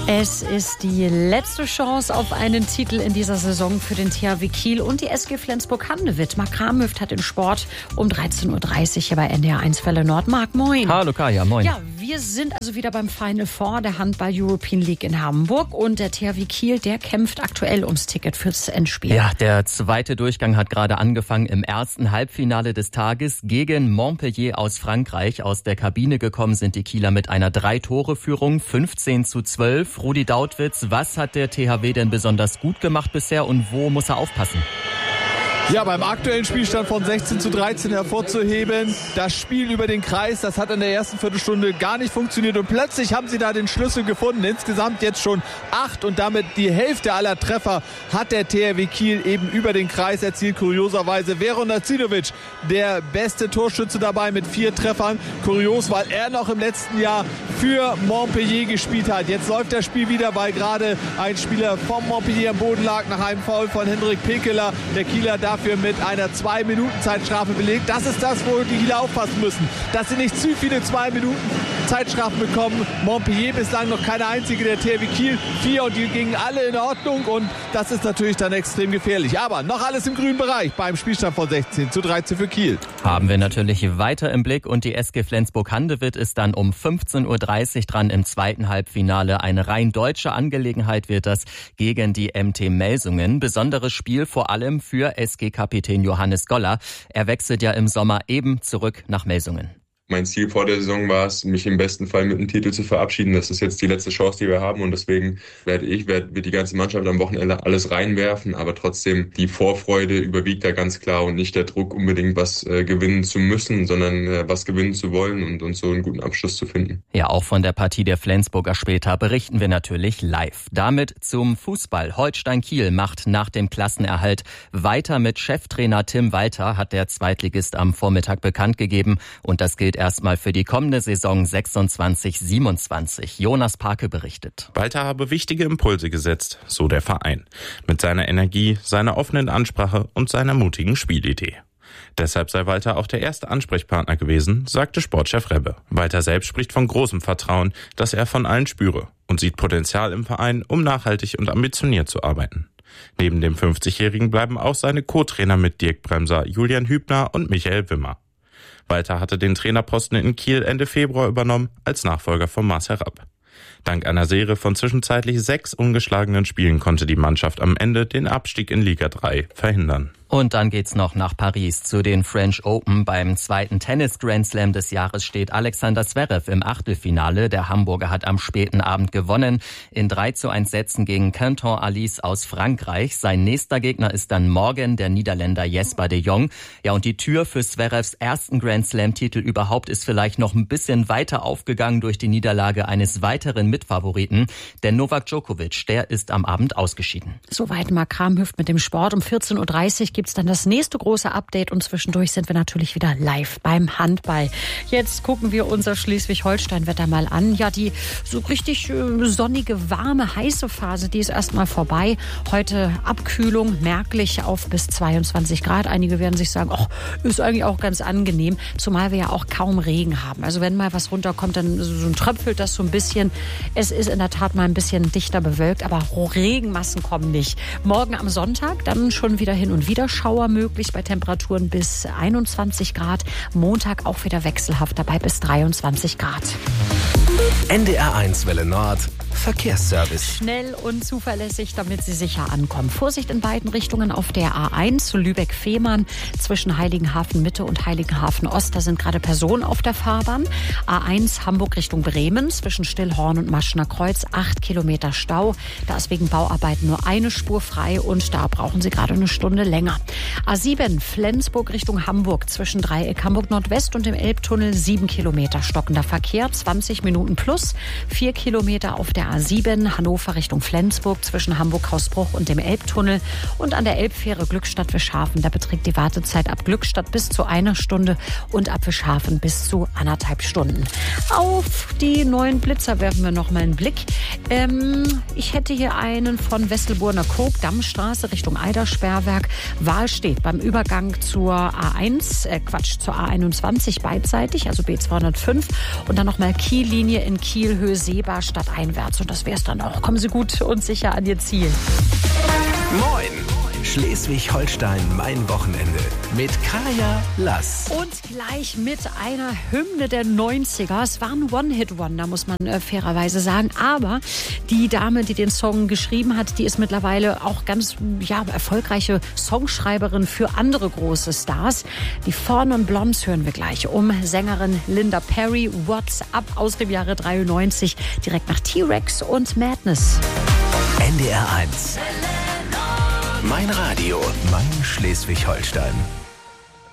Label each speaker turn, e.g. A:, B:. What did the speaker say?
A: Es ist die letzte Chance auf einen Titel in dieser Saison für den THW Kiel und die SG Flensburg-Handewitt. Marc Kramhöft hat den Sport um 13.30 Uhr hier bei NDR 1 Welle Nord. Marc, moin.
B: Hallo Kaya, moin.
A: Ja, wir sind also wieder beim Final Four der Handball-European League in Hamburg und der THW Kiel, der kämpft aktuell ums Ticket fürs Endspiel.
B: Ja, der zweite Durchgang hat gerade angefangen im ersten Halbfinale des Tages gegen Montpellier aus Frankreich. Aus der Kabine gekommen sind die Kieler mit einer 3-Tore-Führung, 15:12. Rudi Dautwitz, was hat der THW denn besonders gut gemacht bisher und wo muss er aufpassen?
C: Ja, beim aktuellen Spielstand von 16:13 hervorzuheben, das Spiel über den Kreis, das hat in der ersten Viertelstunde gar nicht funktioniert und plötzlich haben sie da den Schlüssel gefunden. Insgesamt jetzt schon 8 und damit die Hälfte aller Treffer hat der THW Kiel eben über den Kreis erzielt. Kurioserweise Veron Nacinovic, der beste Torschütze dabei mit 4 Treffern. Kurios, weil er noch im letzten Jahr für Montpellier gespielt hat. Jetzt läuft das Spiel wieder, weil gerade ein Spieler vom Montpellier am Boden lag nach einem Foul von Hendrik Pekeler. Der Kieler dafür mit einer 2-Minuten-Zeitstrafe belegt. Das ist das, wo die Kieler aufpassen müssen, dass sie nicht zu viele 2-Minuten-Zeitstrafen bekommen. Montpellier bislang noch keine einzige, der THW Kiel 4 und die gingen alle in Ordnung und das ist natürlich dann extrem gefährlich. Aber noch alles im grünen Bereich beim Spielstand von 16:13 für Kiel.
B: Haben wir natürlich weiter im Blick und die SG Flensburg-Handewitt ist dann um 15:30 Uhr dran im zweiten Halbfinale. Eine rein deutsche Angelegenheit wird das gegen die MT Melsungen. Besonderes Spiel vor allem für SG-Kapitän Johannes Goller. Er wechselt ja im Sommer eben zurück nach Melsungen.
D: Mein Ziel vor der Saison war es, mich im besten Fall mit einem Titel zu verabschieden. Das ist jetzt die letzte Chance, die wir haben und deswegen wird die ganze Mannschaft am Wochenende alles reinwerfen, aber trotzdem die Vorfreude überwiegt da ganz klar und nicht der Druck, unbedingt was gewinnen zu müssen, sondern was gewinnen zu wollen und so einen guten Abschluss zu finden.
B: Ja, auch von der Partie der Flensburger später berichten wir natürlich live. Damit zum Fußball. Holstein Kiel macht nach dem Klassenerhalt weiter mit Cheftrainer Tim Walter, hat der Zweitligist am Vormittag bekannt gegeben und das gilt erstmal für die kommende Saison 26/27. Jonas Parke berichtet.
E: Walter habe wichtige Impulse gesetzt, so der Verein. Mit seiner Energie, seiner offenen Ansprache und seiner mutigen Spielidee. Deshalb sei Walter auch der erste Ansprechpartner gewesen, sagte Sportchef Rebbe. Walter selbst spricht von großem Vertrauen, das er von allen spüre und sieht Potenzial im Verein, um nachhaltig und ambitioniert zu arbeiten. Neben dem 50-Jährigen bleiben auch seine Co-Trainer mit Dirk Bremser, Julian Hübner und Michael Wimmer. Walter hatte den Trainerposten in Kiel Ende Februar übernommen, als Nachfolger von Marcel Rapp. Dank einer Serie von zwischenzeitlich 6 ungeschlagenen Spielen konnte die Mannschaft am Ende den Abstieg in Liga 3 verhindern.
B: Und dann geht's noch nach Paris zu den French Open. Beim zweiten Tennis-Grand Slam des Jahres steht Alexander Zverev im Achtelfinale. Der Hamburger hat am späten Abend gewonnen in 3:1 Sätzen gegen Quentin Alice aus Frankreich. Sein nächster Gegner ist dann morgen der Niederländer Jesper de Jong. Ja, und die Tür für Zverevs ersten Grand Slam-Titel überhaupt ist vielleicht noch ein bisschen weiter aufgegangen durch die Niederlage eines weiteren Mitfavoriten. Denn Novak Djokovic, der ist am Abend ausgeschieden.
A: Soweit Marc Kramhöft mit dem Sport. Um 14:30 Uhr gibt's dann das nächste große Update und zwischendurch sind wir natürlich wieder live beim Handball. Jetzt gucken wir unser Schleswig-Holstein-Wetter mal an. Ja, die so richtig sonnige, warme, heiße Phase, die ist erstmal vorbei. Heute Abkühlung merklich auf bis 22 Grad. Einige werden sich sagen, ist eigentlich auch ganz angenehm, zumal wir ja auch kaum Regen haben. Also wenn mal was runterkommt, dann so tröpfelt das so ein bisschen. Es ist in der Tat mal ein bisschen dichter bewölkt, aber Regenmassen kommen nicht. Morgen am Sonntag dann schon wieder hin und wieder Schauer möglich bei Temperaturen bis 21 Grad. Montag auch wieder wechselhaft dabei bis 23 Grad.
F: NDR 1 Welle Nord. Verkehrsservice.
A: Schnell und zuverlässig, damit Sie sicher ankommen. Vorsicht in beiden Richtungen auf der A1 zu Lübeck-Fehmarn zwischen Heiligenhafen-Mitte und Heiligenhafen-Ost. Da sind gerade Personen auf der Fahrbahn. A1 Hamburg Richtung Bremen zwischen Stillhorn und Maschner Kreuz 8 Kilometer Stau. Da ist wegen Bauarbeiten nur eine Spur frei und da brauchen Sie gerade eine Stunde länger. A7 Flensburg Richtung Hamburg zwischen Dreieck Hamburg Nordwest und dem Elbtunnel 7 Kilometer stockender Verkehr, 20 Minuten plus, 4 Kilometer auf der A7 Hannover Richtung Flensburg zwischen Hamburg-Hausbruch und dem Elbtunnel und an der Elbfähre Glückstadt-Wischhafen. Da beträgt die Wartezeit ab Glückstadt bis zu 1 Stunde und ab Wischhafen bis zu 1,5 Stunden. Auf die neuen Blitzer werfen wir noch mal einen Blick. Ich hätte hier einen von Wesselburner Koog, Dammstraße Richtung Eidersperrwerk. Wahl steht beim Übergang zur zur A21 beidseitig, also B205 und dann nochmal Kiellinie in Kiel, Höhe Seebar stadteinwärts. Herz. Und das wäre es dann auch. Kommen Sie gut und sicher an Ihr Ziel.
F: Moin! Schleswig-Holstein, mein Wochenende mit Kaya Lass.
A: Und gleich mit einer Hymne der 90er. Es war ein One-Hit-Wonder, muss man fairerweise sagen. Aber die Dame, die den Song geschrieben hat, die ist mittlerweile auch ganz erfolgreiche Songschreiberin für andere große Stars. Die Fawn und Blondes hören wir gleich um Sängerin Linda Perry. What's Up aus dem Jahre 93, direkt nach T-Rex und Madness.
F: NDR 1. Mein Radio, mein Schleswig-Holstein.